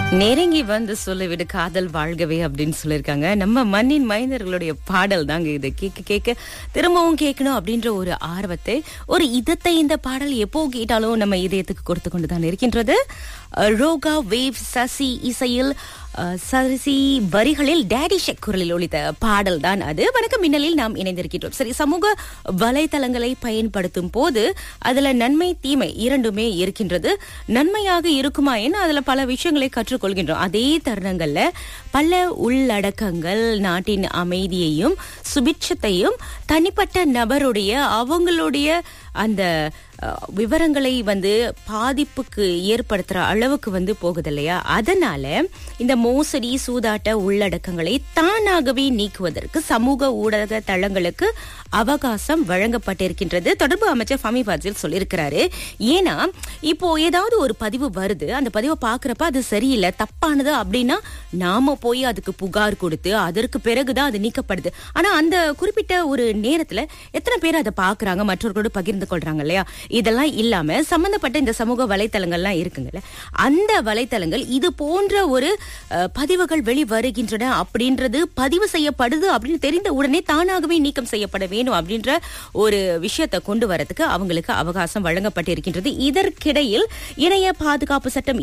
நெருங்கி வந்து சொல்லிவிடு காதல் வாழ்கவே அப்படின்னு சொல்லியிருக்காங்க. நம்ம மண்ணின் மைந்தர்களுடைய பாடல் தாங்க இது. கேட்க கேட்க திரும்பவும் கேட்கணும் அப்படின்ற ஒரு ஆர்வத்தை, ஒரு இதத்தை இந்த பாடல் எப்போ கேட்டாலும் நம்ம இதயத்துக்கு கொடுத்து கொண்டுதான் இருக்கின்றது. ரோகா வேவ் சசி இசையில் சசி வரிகளில் டேடி ஷெக் குரலில் ஒலித்த பாடல் தான் அது. வணக்கம் மின்னலில் நாம் இணைந்திருக்கின்றோம். சரி, சமூக வலைதளங்களை பயன்படுத்தும் போது அதுல நன்மை தீமை இரண்டுமே இருக்கின்றது. நன்மையாக இருக்குமா ஏன்னா அதுல பல விஷயங்களை கற்றுக்கொள்கின்றோம். அதே தருணங்கள்ல பல உள்ளடக்கங்கள் நாட்டின் அமைதியையும் சுபிட்சத்தையும் தனிப்பட்ட நபருடைய அவங்களுடைய அந்த விவரங்களை பாதிப்புக்கு ஏற்படுத்துற அளவுக்கு போகுது இல்லையா? அதனால இந்த மோசடி சூதாட்ட உள்ளடக்கங்களை தானாகவே நீக்குவதற்கு சமூக ஊடக தளங்களுக்கு அவகாசம் வழங்கப்பட்டிருக்கின்றது. தொடர்பு அமைச்சர் ஃபமி ஃபாசில் சொல்லியிருக்கிறாரு. ஏன்னா இப்போ ஏதாவது ஒரு பதிவு வருது, அந்த பதிவை பாக்குறப்ப அது சரியில்லை தப்பானது அப்படின்னா நாம போய் அதுக்கு புகார் கொடுத்து அதற்கு பிறகுதான் அது நீக்கப்படுது. ஆனா அந்த குறிப்பிட்ட ஒரு நேரத்துல எத்தனை பேர் அதை பாக்குறாங்க, மற்றவர்களோடு பகிர்ந்து கொள்றாங்க இல்லையா? இதெல்லாம் இல்லாம சம்பந்தப்பட்ட இந்த சமூக வலைத்தளங்கள்லாம் இருக்குங்கல்ல, அந்த வலைத்தளங்கள் இது போன்ற ஒரு பதிவுகள் வெளி வருகின்றன அப்படின்றது பதிவு செய்யப்படுது அப்படின்னு தெரிந்த உடனே தானாகவே நீக்கம் செய்யப்பட வேணும் அப்படின்ற ஒரு விஷயத்தை கொண்டு வரதுக்கு அவங்களுக்கு அவகாசம் வழங்கப்பட்டிருக்கின்றது. இதற்கிடையில் இணைய பாதுகாப்பு சட்டம்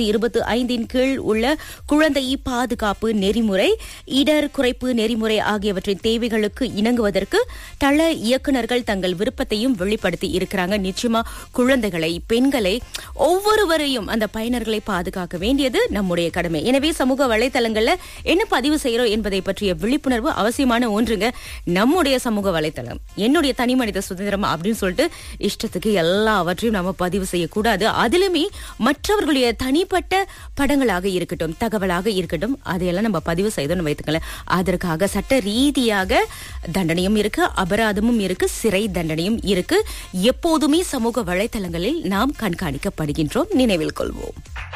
2025 கீழ் உள்ள குழந்தை பாதுகாப்பு நெறிமுறை, இடர் குறைப்பு நெறிமுறை ஆகியவற்றின் தேவைகளுக்கு இணங்குவதற்கு தள இயக்குநர்கள் தங்கள் விருப்பத்தையும் வெளிப்படுத்தி இருக்கிறாங்க. நிச்சயமா குழந்தைகளை, பெண்களை, ஒவ்வொருவரையும் அந்த பயனர்களை பாதுகாக்க வேண்டியது நம்முடைய கடமை. எனவே சமூக வலைத்தளங்கள்ல என்ன பதிவு செய்யறோம் என்பதை பற்றிய விழிப்புணர்வு அவசியமான ஒன்றுங்க. நம்முடைய சமூக வலைத்தளம் என்னுடைய தனி மனித சுதந்திரம் அப்படின்னு சொல்லிட்டு இஷ்டத்துக்கு எல்லாவற்றையும் நம்ம பதிவு செய்யக்கூடாது. அதிலுமே மற்றவர்களுடைய தனிப்பட்ட படங்களாக இருக்கட்டும், தகவலாக இருக்கட்டும், அதையெல்லாம் நம்ம பதிவு செய்தோம்னு வைத்துக்கலாம். அதற்காக சட்ட ரீதியாக தண்டனையும் இருக்கு, அபராதமும் இருக்கு, சிறை தண்டனையும் இருக்கு. எப்போதுமே சமூக வலைத்தளங்களில் நாம் கண்காணிக்கப்படுகின்றோம், நினைவில் கொள்வோம்.